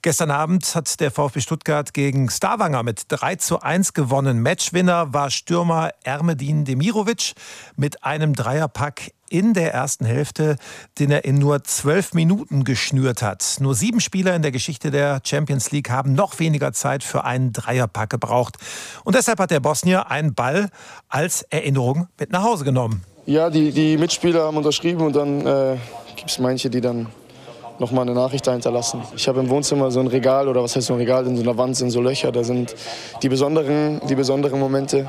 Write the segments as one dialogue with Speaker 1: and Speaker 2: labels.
Speaker 1: Gestern Abend hat der VfB Stuttgart gegen Stavanger mit 3:1 gewonnen. Matchwinner war Stürmer Ermedin Demirovic mit einem Dreierpack in der ersten Hälfte, den er in nur 12 Minuten geschnürt hat. Nur 7 Spieler in der Geschichte der Champions League haben noch weniger Zeit für einen Dreierpack gebraucht. Und deshalb hat der Bosnier einen Ball als Erinnerung mit nach Hause genommen.
Speaker 2: Ja, die Mitspieler haben unterschrieben und dann gibt es manche, die dann nochmal eine Nachricht da hinterlassen. Ich habe im Wohnzimmer so ein Regal, oder was heißt so ein Regal, in so einer Wand sind so Löcher, da sind die besonderen Momente.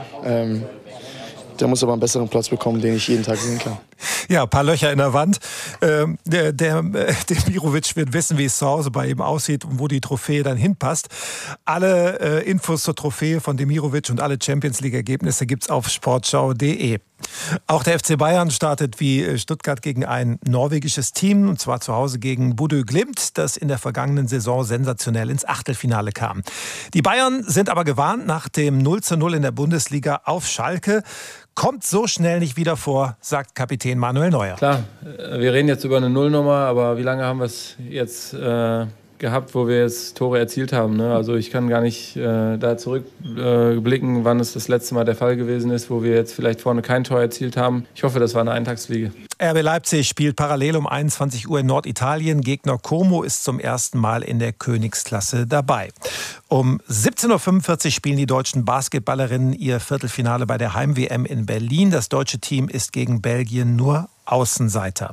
Speaker 2: Der muss aber einen besseren Platz bekommen, den ich jeden Tag sehen kann.
Speaker 1: Ja, ein paar Löcher in der Wand. Der Demirovic wird wissen, wie es zu Hause bei ihm aussieht und wo die Trophäe dann hinpasst. Alle Infos zur Trophäe von Demirovic und alle Champions-League-Ergebnisse gibt's auf sportschau.de. Auch der FC Bayern startet wie Stuttgart gegen ein norwegisches Team, und zwar zu Hause gegen Bodø Glimt, das in der vergangenen Saison sensationell ins Achtelfinale kam. Die Bayern sind aber gewarnt nach dem 0:0 in der Bundesliga auf Schalke. Kommt so schnell nicht wieder vor, sagt Kapitän Manuel Neuer.
Speaker 3: Klar, wir reden jetzt über eine Nullnummer, aber wie lange haben wir es jetzt gehabt, wo wir jetzt Tore erzielt haben, ne? Also ich kann gar nicht da zurückblicken, wann es das letzte Mal der Fall gewesen ist, wo wir jetzt vielleicht vorne kein Tor erzielt haben. Ich hoffe, das war eine Eintagsfliege.
Speaker 1: RB Leipzig spielt parallel um 21 Uhr in Norditalien. Gegner Como ist zum ersten Mal in der Königsklasse dabei. Um 17:45 Uhr spielen die deutschen Basketballerinnen ihr Viertelfinale bei der Heim-WM in Berlin. Das deutsche Team ist gegen Belgien nur Außenseiter.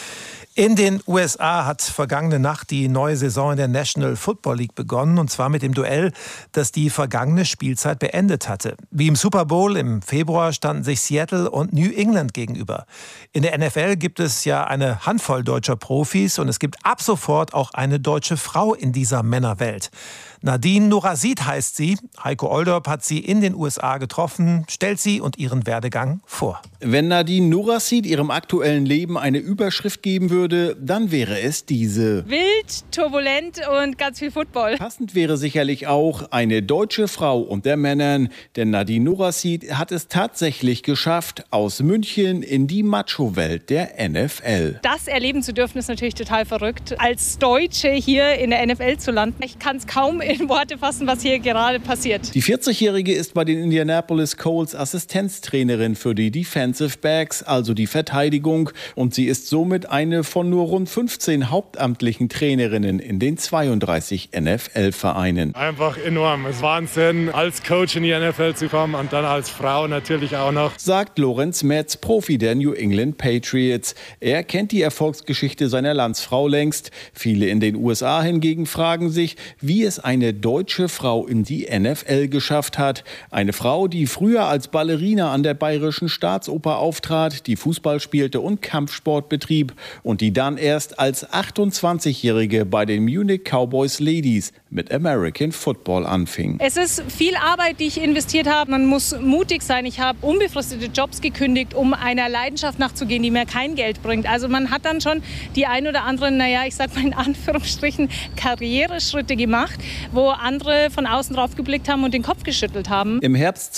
Speaker 1: In den USA hat vergangene Nacht die neue Saison in der National Football League begonnen, und zwar mit dem Duell, das die vergangene Spielzeit beendet hatte. Wie im Super Bowl im Februar standen sich Seattle und New England gegenüber. In der NFL gibt es ja eine Handvoll deutscher Profis und es gibt ab sofort auch eine deutsche Frau in dieser Männerwelt. Nadine Nurassid heißt sie. Heiko Olderb hat sie in den USA getroffen, stellt sie und ihren Werdegang vor.
Speaker 4: Wenn Nadine Nurassid ihrem aktuellen Leben eine Überschrift geben würde, dann wäre es diese.
Speaker 5: Wild, turbulent und ganz viel Football.
Speaker 4: Passend wäre sicherlich auch eine deutsche Frau unter Männern, denn Nadine Nurassid hat es tatsächlich geschafft, aus München in die Macho-Welt der NFL.
Speaker 5: Das erleben zu dürfen, ist natürlich total verrückt. Als Deutsche hier in der NFL zu landen, ich kann es kaum in Worte fassen, was hier gerade passiert.
Speaker 4: Die 40-Jährige ist bei den Indianapolis Colts Assistenztrainerin für die Defensive Backs, also die Verteidigung, und sie ist somit eine von nur rund 15 hauptamtlichen Trainerinnen in den 32 NFL-Vereinen.
Speaker 6: Einfach enorm. Es ist Wahnsinn, als Coach in die NFL zu kommen und dann als Frau natürlich auch noch.
Speaker 4: Sagt Lorenz Metz, Profi der New England Patriots. Er kennt die Erfolgsgeschichte seiner Landsfrau längst. Viele in den USA hingegen fragen sich, wie es eine deutsche Frau in die NFL geschafft hat. Eine Frau, die früher als Ballerina an der Bayerischen Staatsoper auftrat, die Fußball spielte und Kampfsport betrieb und die dann erst als 28-Jährige bei den Munich Cowboys Ladies mit American Football anfing.
Speaker 5: Es ist viel Arbeit, die ich investiert habe. Man muss mutig sein. Ich habe unbefristete Jobs gekündigt, um einer Leidenschaft nachzugehen, die mir kein Geld bringt. Also man hat dann schon die ein oder anderen, ich sag mal in Anführungsstrichen, Karriereschritte gemacht, wo andere von außen drauf geblickt haben und den Kopf geschüttelt haben.
Speaker 4: Im Herbst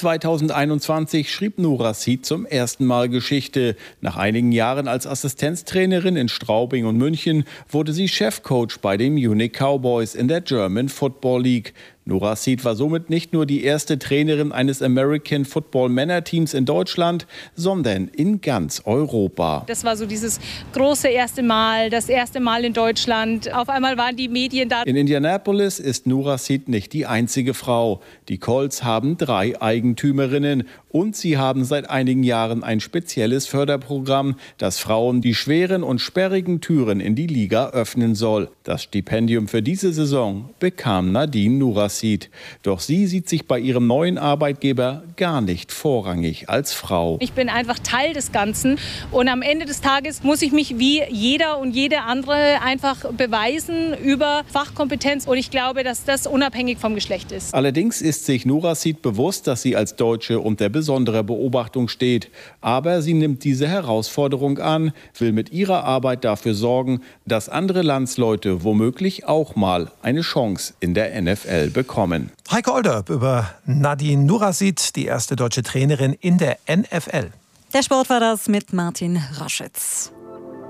Speaker 4: 2021 schrieb Nurassid zum ersten Mal Geschichte. Nach einigen Jahren als Assistenztrainerin in Straubing und München wurde sie Chefcoach bei den Munich Cowboys in der German Football League. Nurassid war somit nicht nur die erste Trainerin eines American Football Männerteams in Deutschland, sondern in ganz Europa.
Speaker 5: Das war so dieses große erste Mal, das erste Mal in Deutschland. Auf einmal waren die Medien da.
Speaker 4: In Indianapolis ist Nurassid nicht die einzige Frau. Die Colts haben 3 Eigentümerinnen und sie haben seit einigen Jahren ein spezielles Förderprogramm, das Frauen die schweren und sperrigen Türen in die Liga öffnen soll. Das Stipendium für diese Saison bekam Nadine Nurassid. Doch sie sieht sich bei ihrem neuen Arbeitgeber gar nicht vorrangig als Frau.
Speaker 5: Ich bin einfach Teil des Ganzen und am Ende des Tages muss ich mich wie jeder und jede andere einfach beweisen über Fachkompetenz, und ich glaube, dass das unabhängig vom Geschlecht ist.
Speaker 4: Allerdings ist sich Nurassid bewusst, dass sie als Deutsche unter besonderer Beobachtung steht. Aber sie nimmt diese Herausforderung an, will mit ihrer Arbeit dafür sorgen, dass andere Landsleute womöglich auch mal eine Chance in der NFL bekommen.
Speaker 1: Heiko Olderb über Nadine Nurassid, die erste deutsche Trainerin in der NFL.
Speaker 7: Der Sport war das mit Martin Raschitz.